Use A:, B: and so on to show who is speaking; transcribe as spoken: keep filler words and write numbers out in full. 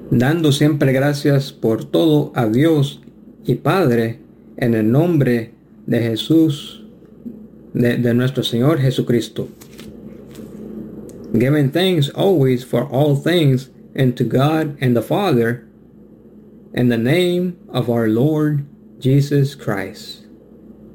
A: dando siempre gracias por todo a Dios y Padre en el nombre de Jesús, de, de nuestro Señor Jesucristo. Giving thanks always for all things and to God and the Father in the name of our Lord Jesus Christ.